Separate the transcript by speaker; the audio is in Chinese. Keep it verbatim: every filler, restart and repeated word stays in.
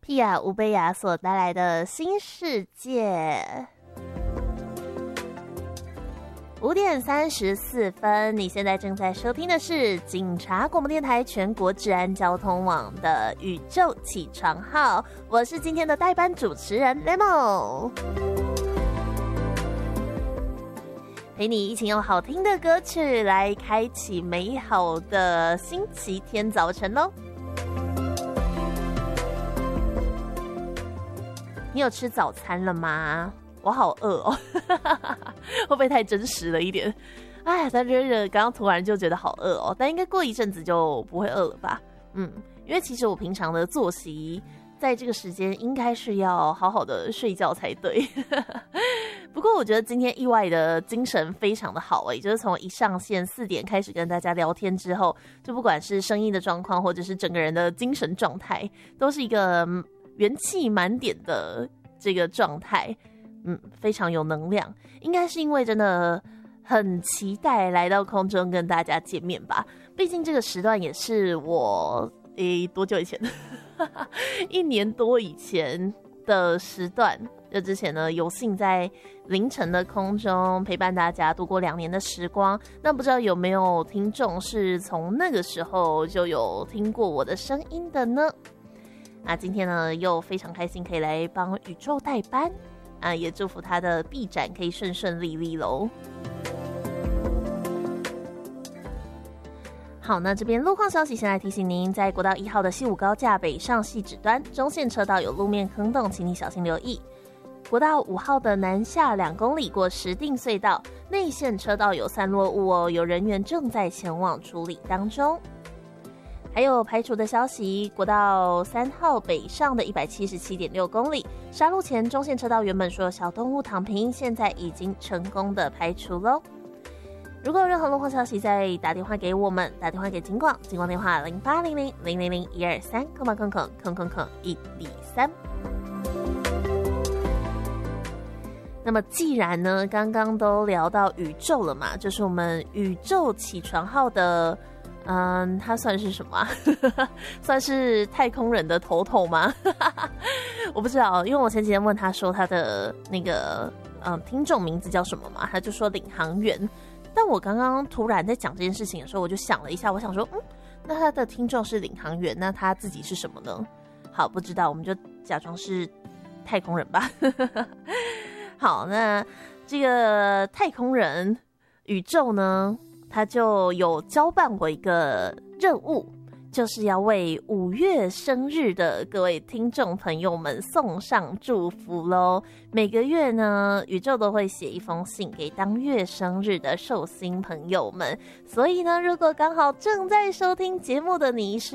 Speaker 1: 皮亚乌贝亚所带来的新世界。五点三十四分，你现在正在收听的是警察广播电台全国治安交通网的宇宙起床号，我是今天的代班主持人 Lemon， 陪你一起用好听的歌曲来开启美好的星期天早晨咯。你有吃早餐了吗？我好饿哦，会不会太真实了一点？哎，但是刚刚突然就觉得好饿哦，但应该过一阵子就不会饿了吧？嗯，因为其实我平常的作息在这个时间应该是要好好的睡觉才对。不过我觉得今天意外的精神非常的好诶，就是从一上线四点开始跟大家聊天之后，就不管是声音的状况或者是整个人的精神状态，都是一个元气满点的这个状态。嗯，非常有能量，应该是因为真的很期待来到空中跟大家见面吧。毕竟这个时段也是我诶多久以前，一年多以前的时段。这之前呢，有幸在凌晨的空中陪伴大家度过两年的时光。那不知道有没有听众是从那个时候就有听过我的声音的呢？那今天呢，又非常开心可以来帮宇宙代班。啊，也祝福他的臂展可以顺顺利利喽。好，那这边路况消息先来提醒您，在国道一号的西武高架北上汐止端中线车道有路面坑洞，请你小心留意。国道五号的南下两公里过石碇隧道，内线车道有散落物哦，有人员正在前往处理当中。还有排除的消息，国道三号北上的 一百七十七点六公里，沙鹿前中线车道原本说小动物躺平，现在已经成功的排除咯。如果有任何路况消息，再打电话给我们，打电话给警广，警广电话零八零零零零零一二三，空八空空空空空一零三。那么既然呢，刚刚都聊到宇宙了嘛，就是我们宇宙起床号的。嗯，他算是什么啊？算是太空人的头头吗？我不知道，因为我前几天问他说他的那个嗯听众名字叫什么嘛，他就说领航员。但我刚刚突然在讲这件事情的时候，我就想了一下，我想说，嗯，那他的听众是领航员，那他自己是什么呢？好，不知道，我们就假装是太空人吧。好，那这个太空人宇宙呢？他就有交办我一个任务，就是要为五月生日的各位听众朋友们送上祝福咯。每个月呢，宇宙都会写一封信给当月生日的寿星朋友们，所以呢，如果刚好正在收听节目的你是